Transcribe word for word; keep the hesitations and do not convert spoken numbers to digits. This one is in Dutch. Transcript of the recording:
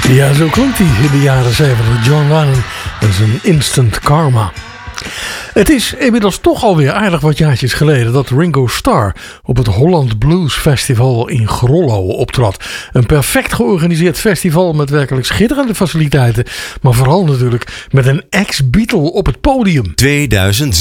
Ja, zo klonk hij in de jaren zeventig. John Lennon, dat is een instant karma. Het is inmiddels toch alweer aardig wat jaartjes geleden dat Ringo Starr op het Holland Blues Festival in Grollo optrad. Een perfect georganiseerd festival met werkelijk schitterende faciliteiten, maar vooral natuurlijk met een ex-Beatle op het podium. tweeduizend